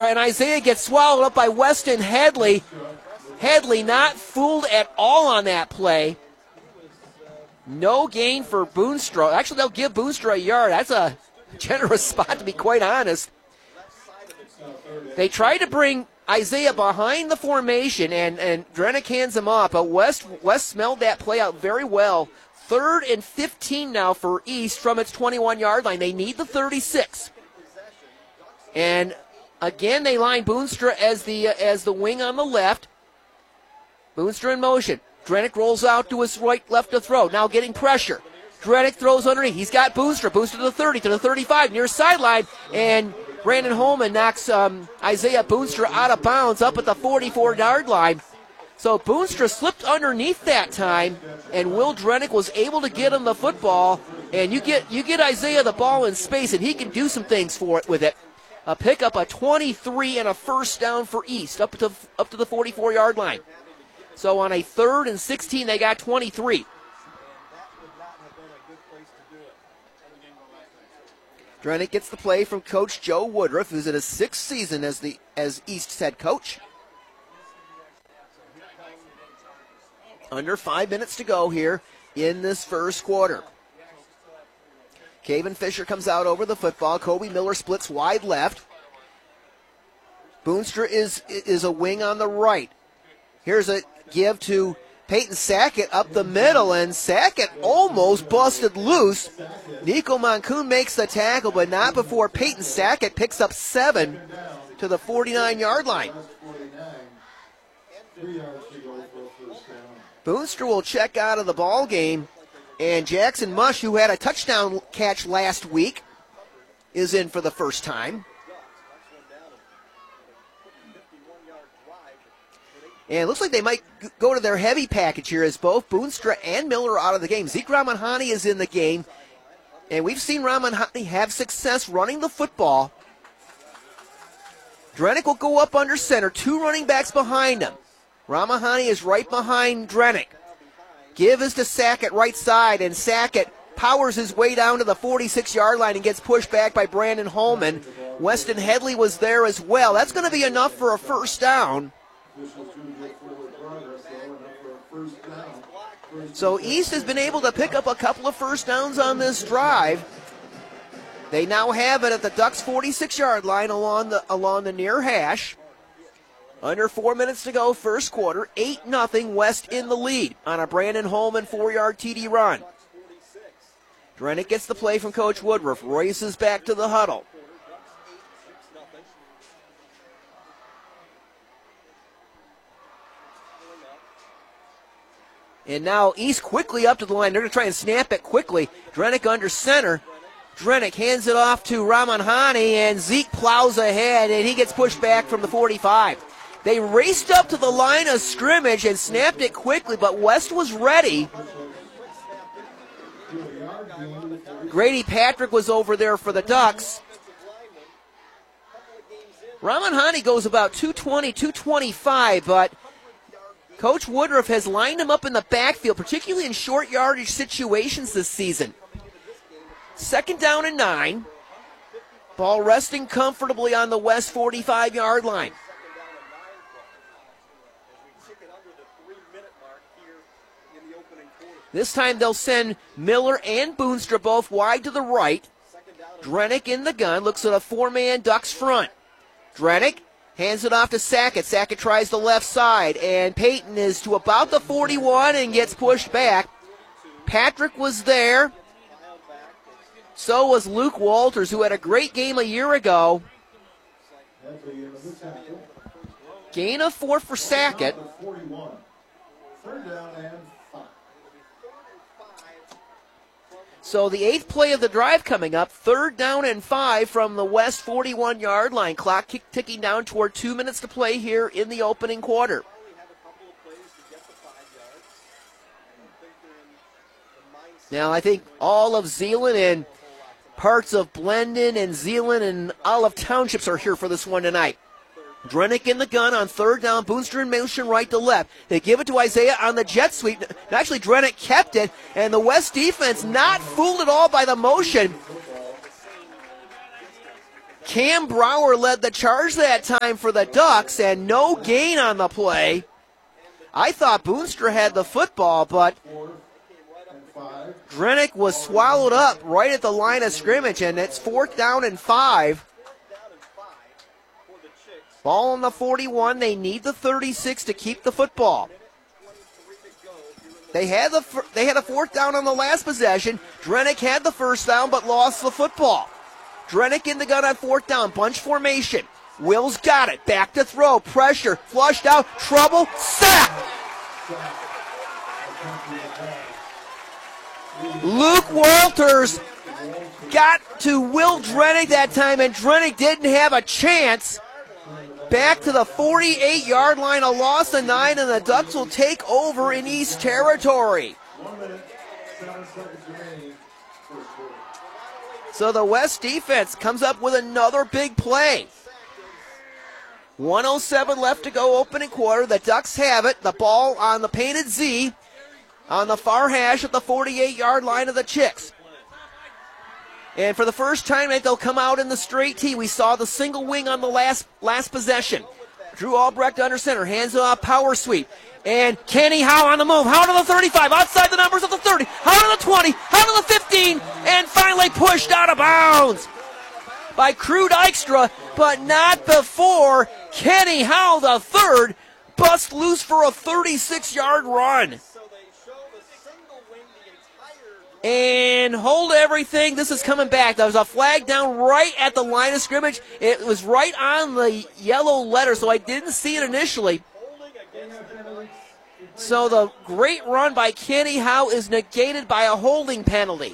and Isaiah gets swallowed up by Weston Headley. Headley not fooled at all on that play. No gain for Boonstra. Actually, they'll give Boonstra a yard. That's a generous spot, to be quite honest. They tried to bring Isaiah behind the formation, and Drenick hands him off, but West smelled that play out very well. 3rd and 15 now for East from its 21-yard line. They need the 36. And again, they line Boonstra as the wing on the left. Boonstra in motion. Drenick rolls out to his right, left to throw. Now getting pressure. Drenick throws underneath. He's got Boonstra. Boonstra to the 30, to the 35, near sideline. And Brandon Holman knocks Isaiah Boonstra out of bounds up at the 44-yard line. So Boonstra slipped underneath that time, and Will Drenick was able to get him the football. And you get Isaiah the ball in space, and he can do some things with it. A pickup, a 23 and a first down for East up to the 44-yard line. So on a 3rd and 16, they got 23. Drenick gets the play from Coach Joe Woodruff, who's in his 6th season as East's head coach. Under 5 minutes to go here in this first quarter. Caven Fisher comes out over the football. Kobe Miller splits wide left. Boonstra is a wing on the right. Here's a give to Peyton Sackett up the middle, and Sackett almost busted loose. Nico Moncoon makes the tackle, but not before Peyton Sackett picks up 7 to the 49-yard line. Boonstra will check out of the ball game, and Jackson Mush, who had a touchdown catch last week, is in for the first time. And it looks like they might go to their heavy package here as both Boonstra and Miller are out of the game. Zeke Ramanhani is in the game, and we've seen Ramanhani have success running the football. Drenick will go up under center, 2 running backs behind him. Ramanhani is right behind Drenick. Give is to Sackett right side, and Sackett powers his way down to the 46-yard line and gets pushed back by Brandon Holman. Weston Headley was there as well. That's going to be enough for a first down. So East has been able to pick up a couple of first downs on this drive. They now have it at the Ducks' 46-yard line along the near hash. Under 4 minutes to go, first quarter, 8-0, West in the lead on a Brandon Holman 4-yard TD run. Drenick gets the play from Coach Woodruff, races back to the huddle. And now East quickly up to the line. They're going to try and snap it quickly. Drenick under center. Drenick hands it off to Ramanhani, and Zeke plows ahead, and he gets pushed back from the 45. They raced up to the line of scrimmage and snapped it quickly, but West was ready. Grady Patrick was over there for the Ducks. Ramanhani goes about 220, 225, but Coach Woodruff has lined him up in the backfield, particularly in short yardage situations this season. 2nd down and 9. Ball resting comfortably on the West 45-yard line. This time they'll send Miller and Boonstra both wide to the right. Drenick in the gun, looks at a 4-man Ducks front. Drenick hands it off to Sackett. Sackett tries the left side, and Peyton is to about the 41 and gets pushed back. Patrick was there. So was Luke Walters, who had a great game a year ago. Gain of 4 for Sackett. So the 8th play of the drive coming up, 3rd down and 5 from the West 41-yard line. Clock ticking down toward 2 minutes to play here in the opening quarter. Now I think all of Zeeland and parts of Blendon and Zeeland and Olive Townships are here for this one tonight. Drenick in the gun on 3rd down. Boonstra in motion right to left. They give it to Isaiah on the jet sweep. Actually, Drenick kept it, and the West defense not fooled at all by the motion. Cam Brower led the charge that time for the Ducks, and no gain on the play. I thought Boonstra had the football, but Drenick was swallowed up right at the line of scrimmage, and it's 4th down and 5. Ball on the 41. They need the 36 to keep the football. They had a 4th down on the last possession. Drenick had the first down but lost the football. Drenick in the gun on 4th down. Bunch formation. Wills got it. Back to throw. Pressure. Flushed out. Trouble. Sack! Luke Walters got to Will Drenick that time, and Drenick didn't have a chance. Back to the 48-yard line, a loss of 9, and the Ducks will take over in East Territory. So the West defense comes up with another big play. 1:07 left to go, opening quarter. The Ducks have it. The ball on the painted Z on the far hash at the 48-yard line of the Chicks. And for the first time, they'll come out in the straight T. We saw the single wing on the last possession. Drew Albrecht under center, hands off, power sweep. And Kenny Howe on the move. Howe to the 35, outside the numbers of the 30. Howe to the 20, Howe to the 15, and finally pushed out of bounds by Crew Dykstra, but not before Kenny Howe the third busts loose for a 36-yard run. And hold everything. This is coming back. There was a flag down right at the line of scrimmage. It was right on the yellow letter, so I didn't see it initially. So the great run by Kenny Howe is negated by a holding penalty.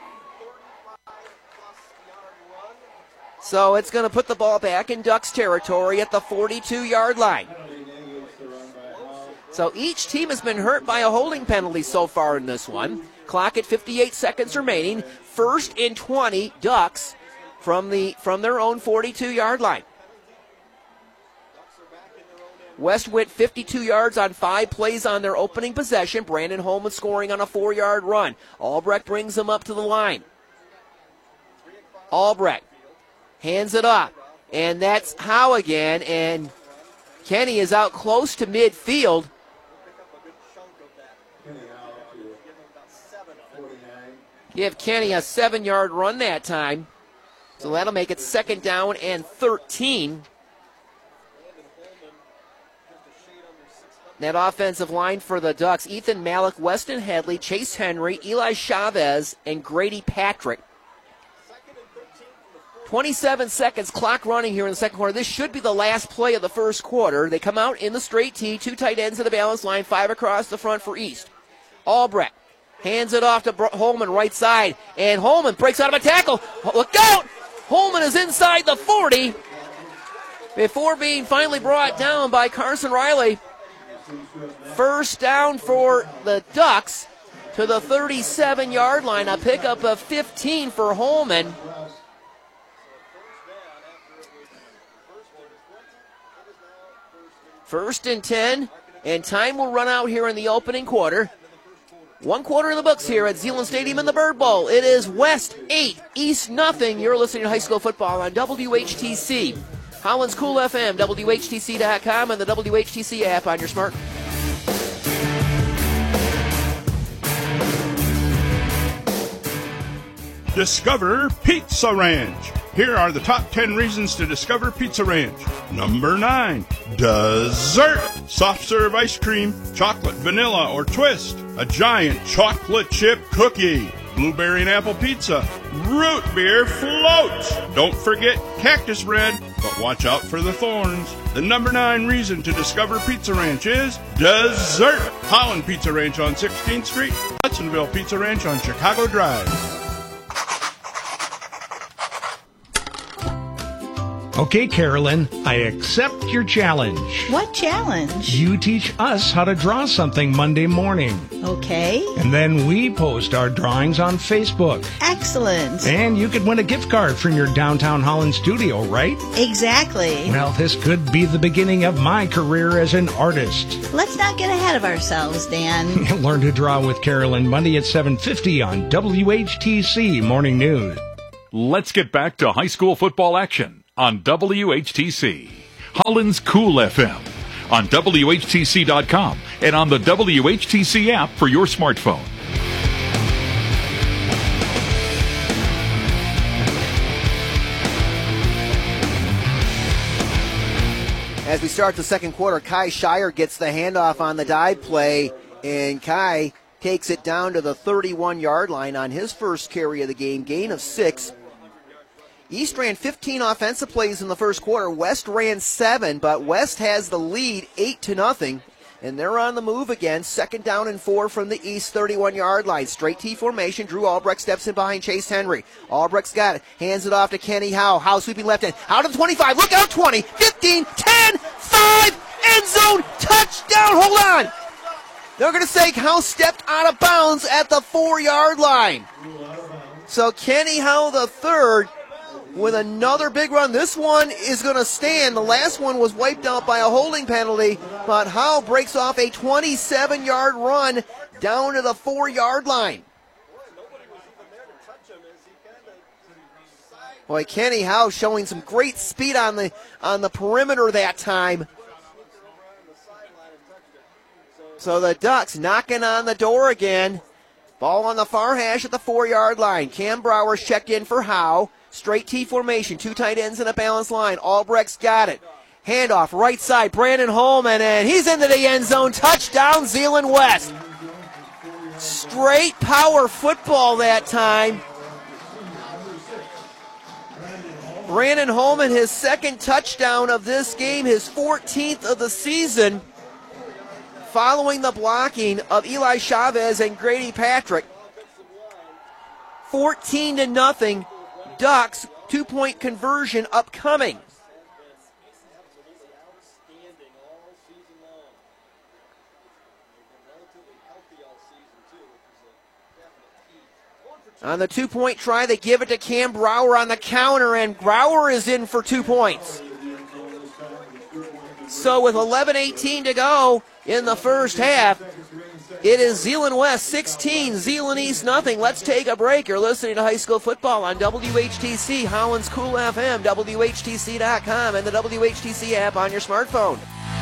So it's going to put the ball back in Ducks territory at the 42-yard line. So each team has been hurt by a holding penalty so far in this one. Clock at 58 seconds remaining. 1st and 20, Ducks from their own 42-yard line. West went 52 yards on 5 plays on their opening possession. Brandon Holman scoring on a 4-yard run. Albrecht brings them up to the line. Albrecht hands it off, and that's Howe again, and Kenny is out close to midfield. Give Kenny a 7-yard run that time. So that'll make it 2nd down and 13. That offensive line for the Ducks, Ethan Malik, Weston Headley, Chase Henry, Eli Chavez, and Grady Patrick. 27 seconds, clock running here in the second quarter. This should be the last play of the first quarter. They come out in the straight T, 2 tight ends of the balance line, 5 across the front for East. Albrecht hands it off to Holman, right side, and Holman breaks out of a tackle. Look out! Holman is inside the 40 before being finally brought down by Carson Riley. First down for the Ducks to the 37-yard line, a pickup of 15 for Holman. First and 10, and time will run out here in the opening quarter. 1 quarter in the books here at Zeeland Stadium in the Bird Bowl. It is West 8, East nothing. You're listening to high school football on WHTC. Holland's Cool FM, WHTC.com, and the WHTC app on your smart. Discover Pizza Ranch. Here are the top 10 reasons to discover Pizza Ranch. Number 9, dessert. Soft serve ice cream, chocolate, vanilla, or twist. A giant chocolate chip cookie. Blueberry and apple pizza. Root beer float. Don't forget cactus bread, but watch out for the thorns. The number 9 reason to discover Pizza Ranch is dessert. Holland Pizza Ranch on 16th Street. Hudsonville Pizza Ranch on Chicago Drive. Okay, Carolyn, I accept your challenge. What challenge? You teach us how to draw something Monday morning. Okay. And then we post our drawings on Facebook. Excellent. And you could win a gift card from your downtown Holland studio, right? Exactly. Well, this could be the beginning of my career as an artist. Let's not get ahead of ourselves, Dan. Learn to draw with Carolyn Monday at 7:50 on WHTC Morning News. Let's get back to high school football action on WHTC. Holland's Cool FM on WHTC.com and on the WHTC app for your smartphone. As we start the second quarter, Kai Shire gets the handoff on the dive play, and Kai takes it down to the 31-yard line on his first carry of the game, gain of 6. East ran 15 offensive plays in the first quarter. West ran 7, but West has the lead 8-0, and they're on the move again. 2nd down and 4 from the East 31-yard line. Straight T formation. Drew Albrecht steps in behind Chase Henry. Albrecht's got it. Hands it off to Kenny Howe. Howe sweeping left end. Out of the 25. Look out, 20, 15, 10, 5, end zone, touchdown. Hold on. They're going to say Howe stepped out of bounds at the 4-yard line. So Kenny Howe the third with another big run. This one is going to stand. The last one was wiped out by a holding penalty, but Howe breaks off a 27-yard run down to the 4-yard line. Boy, Kenny Howe showing some great speed on the perimeter that time. So the Ducks knocking on the door again. Ball on the far hash at the 4-yard line. Cam Brower's checked in for Howe. Straight T formation, 2 tight ends in a balanced line. Albrecht's got it. Handoff, right side, Brandon Holman, and he's into the end zone. Touchdown, Zeeland West. Straight power football that time. Brandon Holman, his 2nd touchdown of this game, his 14th of the season, following the blocking of Eli Chavez and Grady Patrick. 14-0. Ducks, 2-point conversion upcoming. On the 2-point try, they give it to Cam Brower on the counter, and Brower is in for 2 points. So with 11:18 to go in the first half, it is Zeeland West 16, Zeeland East nothing. Let's take a break. You're listening to High School Football on WHTC, Holland's Cool FM, WHTC.com, and the WHTC app on your smartphone.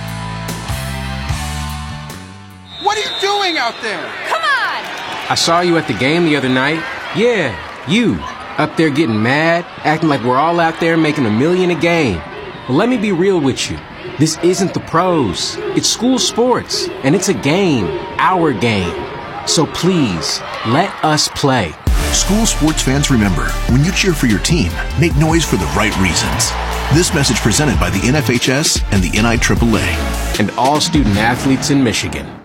What are you doing out there? Come on! I saw you at the game the other night. Yeah, you. Up there getting mad, acting like we're all out there making $1 million a game. Well, let me be real with you. This isn't the pros. It's school sports, and it's a game, our game. So please, let us play. School sports fans, remember, when you cheer for your team, make noise for the right reasons. This message presented by the NFHS and the NIAAA. And all student athletes in Michigan.